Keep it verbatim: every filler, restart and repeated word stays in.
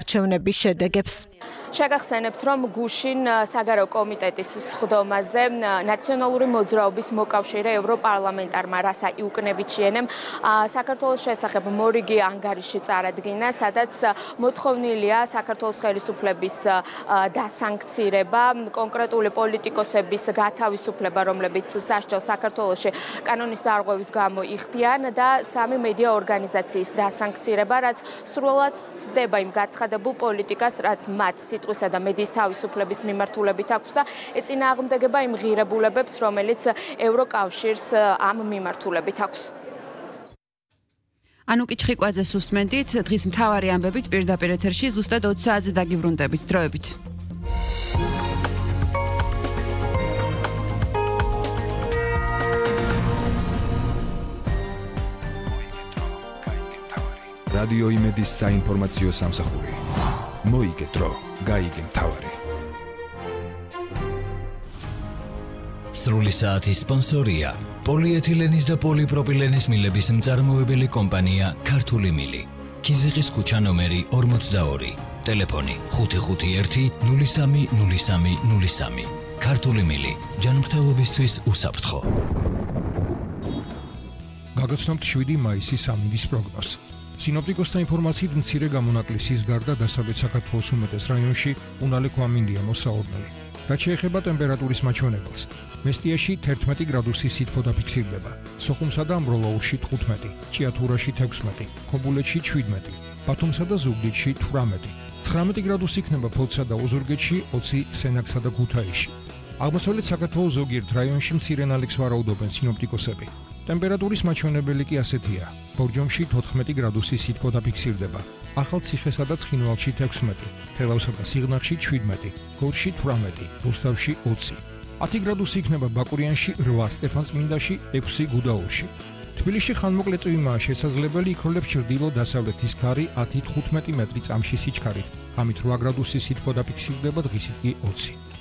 არჩევნების შედეგებს. შეგახსენებთ, რომ გუშინ საგარეო კომიტეტის სხდომაზე ნაციონალური მოძრაობის მოკავშირე ევროპარლამენტარმა რასა იუკნევიჩიენემ საქართველოს შესახებ მორიგი ანგარიში წარადგინა, სადაც მოთხოვნილია საქართველოს ხელისუფლების დასანქცირება, კონკრეტული პოლიტიკოსების გათავისუფლება, რომლებიც სასჯელს საქართველოში კანონის დარღვევის გამო იხდიან და სამი მედია ორგანიზაციის დასანქცირება, რაც სრულად ცდება იმ გაცხადებულ პოლიტიკას, რაც მათ სიტყვისა და მედიის თავისუფლების მიმართულებით აქვს და ეწინააღმდეგება იმ ღირებულებებს, რომელიც ევროკავშირს ამ მიმართულებით აქვს. ანუკი ჩხიკვაძეს უსმენდით, დღის მთავარი ამბებით პირდაპირ ეთერში ზუსტად ოცი საათზე დაგიბრუნდებით. დროებით. რადიო იმედის საინფორმაციო სამსახური. მოიგე დრო, გაიგე მთავარი. სრული საათის სპონსორია პოლიეთილენის და პოლიპროპილენის მილების მწარმოებელი კომპანია ქართული მილი. ქიზიყის ქუჩა ნომერი ორმოცდაორი. ტელეფონი ხუთი ხუთი ერთი ნული სამი ნული სამი ნული სამი. ქართული მილი ჯანმრთელობისთვის უსაფრთხო. გაგაცნობთ შვიდი მაისის ამინდის პროგნოზს. სინოპტიკოსთა ინფორმაციით მცირე გამონაკლისის გარდა დასავლეთ საქართველოს უმეტეს რაიონში უნალე გვამინდია მოსაოდნელი. რაც შეეხება ტემპერატურის მაჩვენებელს, მესტიაში თერთმეტი გრადუსი სითბო დაფიქსირდება, სოხუმსა და ამბროლაურში თხუთმეტი, ჭიათურაში თექვსმეტი, ქობულეთში შვიდმეტი, ბათუმსა და ზუგდიდში თვრამეტი, ცხრამეტი გრადუსი იქნება ფოთსა და ოზურგეთში, ოცი სენაკსა და ქუთაისში. აღმოსავლეთ საქართველოს ზოგიერთ რაიონში მცირე ნალექს ვარაუდობენ სინოპტიკოსები. ტემპერატურის მაჩვენებელი კი ასეთია: ბორჯომში თოთხმეტი გრადუსი სითბო დაფიქსირდება, ახალციხესა და ცხინვალში თექვსმეტი, თელავსა და სიღნაღში შვიდმეტი, გორში თვრამეტი, რუსთავში ოცი. ათი გრადუსი იქნება ბაკურიანში რვა, სტეფანწმინდაში ექვსი, გუდაურში. თბილისში ხანმოკლე წვიმაა შესაძლებელი, იქროლებს ჩრდილო-დასავლეთის ქარი ათი თხუთმეტი მეტრი წამში სიჩქარით, ღამით რვა გრადუსი სითბო დაფიქსირდება, დღისით კი ოცი.